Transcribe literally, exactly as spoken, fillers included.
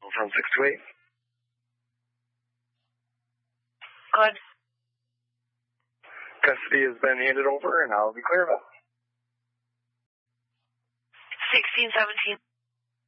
from six two eight. Good. Custody has been handed over, and I'll be clear of it. sixteen seventeen.